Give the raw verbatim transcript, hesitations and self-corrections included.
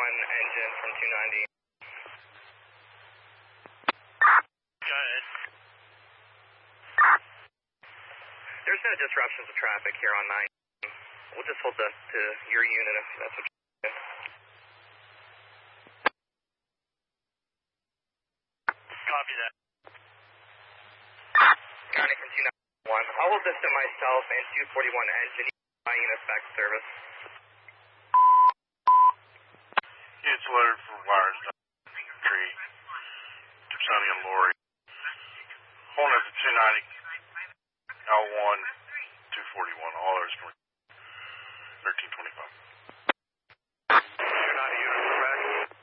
forty-one engine from two ninety. Go ahead. There's no disruptions of traffic here on nine. We'll just hold this to your unit if that's what you're doing. Copy that. County from two ninety-one. I'll hold this to myself and two forty-one engine. My unit's back to service. It's loaded for wires.